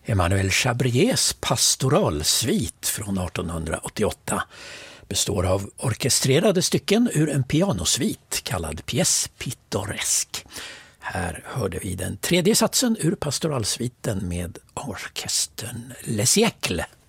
Emmanuel Chabriers pastoralsvit från 1888 består av orkestrerade stycken ur en pianosvit kallad pièce pittoresque. Här hörde vi den tredje satsen ur pastoralsviten med orkestern Les Siècles.